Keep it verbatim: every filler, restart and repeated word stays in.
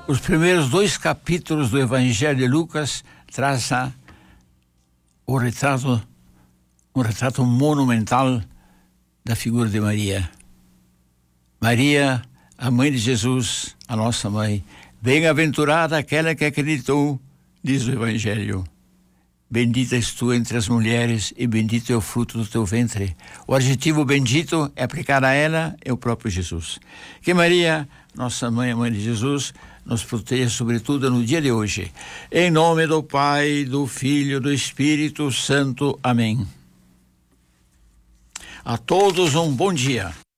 Os primeiros dois capítulos do Evangelho de Lucas trazem o retrato, um retrato monumental da figura de Maria. Maria, a mãe de Jesus, a nossa mãe, bem-aventurada aquela que acreditou, diz o Evangelho. Bendita és tu entre as mulheres e bendito é o fruto do teu ventre. O adjetivo bendito é aplicado a ela, é o próprio Jesus. Que Maria, nossa mãe, a mãe de Jesus, nos proteja sobretudo no dia de hoje. Em nome do Pai, do Filho e do Espírito Santo. Amém. A todos um bom dia.